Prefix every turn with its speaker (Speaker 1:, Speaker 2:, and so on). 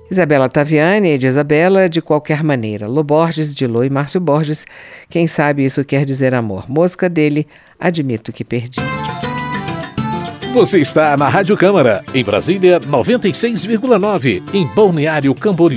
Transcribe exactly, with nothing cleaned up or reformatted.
Speaker 1: Isabela Taviani, de Isabela, de qualquer maneira. Lô Borges, de Lô e Márcio Borges. Quem sabe isso quer dizer amor. Música dele, Admito que Perdi.
Speaker 2: Você está na Rádio Câmara, em Brasília, noventa e seis vírgula nove, em Balneário Camboriú.